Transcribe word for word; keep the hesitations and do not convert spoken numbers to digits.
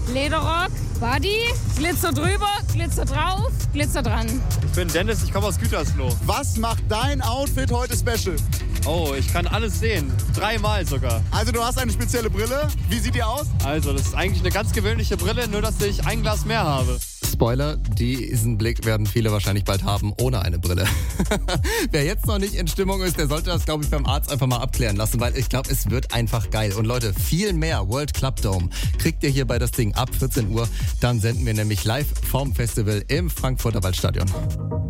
Lederrock, Body, Glitzer drüber, Glitzer drauf, Glitzer dran. Ich bin Dennis, ich komme aus Gütersloh. Was macht dein Outfit heute special? Oh, ich kann alles sehen. Dreimal sogar. Also du hast eine spezielle Brille. Wie sieht die aus? Also, das ist eigentlich eine ganz gewöhnliche Brille, nur dass ich ein Glas mehr habe. Spoiler, diesen Blick werden viele wahrscheinlich bald haben, ohne eine Brille. Wer jetzt noch nicht in Stimmung ist, der sollte das, glaube ich, beim Arzt einfach mal abklären lassen, weil ich glaube, es wird einfach geil. Und Leute, viel mehr World Club Dome kriegt ihr hier bei das Ding ab vierzehn Uhr. Dann senden wir nämlich live vom Festival im Frankfurter Waldstadion.